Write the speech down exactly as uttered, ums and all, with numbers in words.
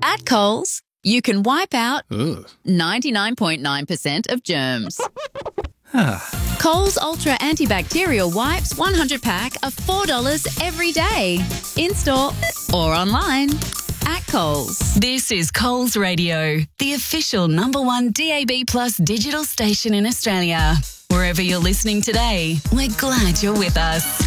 At Coles, you can wipe out Ugh. ninety-nine point nine percent of germs. Coles Ultra Antibacterial Wipes one hundred pack are four dollars every day. In-store or online at Coles. This is Coles Radio, the official number one D A B Plus digital station in Australia. Wherever you're listening today, we're glad you're with us.